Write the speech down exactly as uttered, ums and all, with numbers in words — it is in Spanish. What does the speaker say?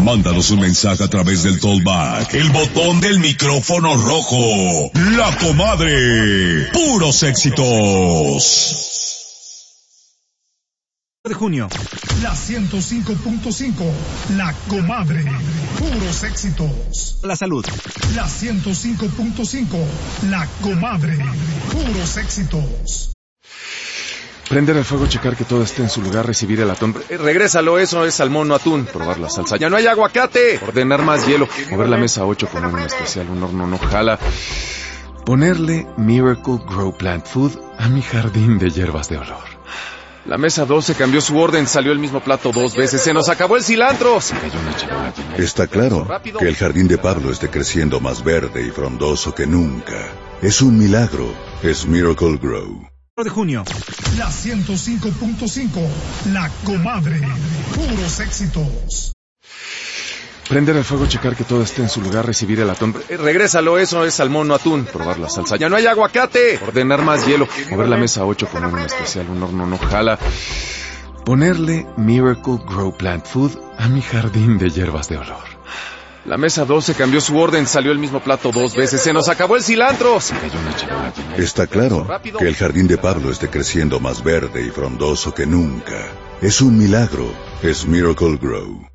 Mándanos un mensaje a través del Tollback, el botón del micrófono rojo. La Comadre. Puros éxitos. De junio. La ciento cinco punto cinco. La Comadre. Puros éxitos. La salud. La ciento cinco punto cinco. La Comadre. Puros éxitos. Prender el fuego, checar que todo esté en su lugar, recibir el atún. Eh, regrésalo, eso es salmón, no atún. Probar la salsa. ¡Ya no hay aguacate! Ordenar más hielo. Mover la mesa ocho con un especial, un horno no jala. Ponerle Miracle Grow Plant Food a mi jardín de hierbas de olor. La mesa doce cambió su orden, salió el mismo plato dos veces. ¡Se nos acabó el cilantro! Se cayó una charola. Está claro que el jardín de Pablo esté creciendo más verde y frondoso que nunca. Es un milagro. Es Miracle Grow. De junio. La ciento cinco punto cinco. La Comadre. Puros éxitos. Prender el fuego, checar que todo esté en su lugar, recibir el atún. Eh, regrésalo, eso es salmón, no atún. Probar la salsa. ¡Ya no hay aguacate! Ordenar más hielo. Mover la mesa ocho con un especial, un horno no jala. Ponerle Miracle Grow Plant Food a mi jardín de hierbas de olor. La mesa doce cambió su orden, salió el mismo plato dos veces. ¡Se nos acabó el cilantro! Se cayó una charola. Está claro que el jardín de Pablo esté creciendo más verde y frondoso que nunca. Es un milagro. Es Miracle Grow.